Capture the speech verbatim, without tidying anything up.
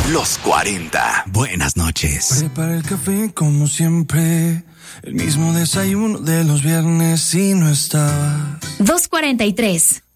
Los cuarenta. Buenas noches. Prepara el café como siempre. El mismo desayuno de los viernes y no estabas. dos cuarenta y tres.